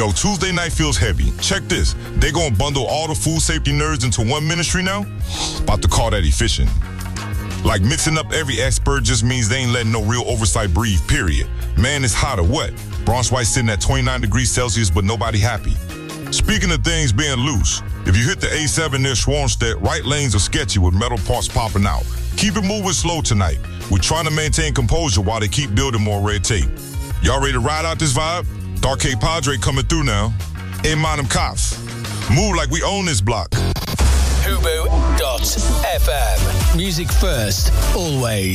Yo, Tuesday night feels heavy. Check this. They gonna bundle all the food safety nerds into one ministry now? About to call that efficient. Like mixing up every expert just means they ain't letting no real oversight breathe, period. Man, it's hot or what? Bronx White sitting at 29 degrees Celsius, but nobody happy. Speaking of things being loose, if you hit the A7 near Schwarnstedt, right lanes are sketchy with metal parts popping out. Keep it moving slow tonight. We're trying to maintain composure while they keep building more red tape. Y'all ready to ride out this vibe? Dark K Padre coming through now. Ain't mind them cops. Move like we own this block. Fubu.FM. Music first, always.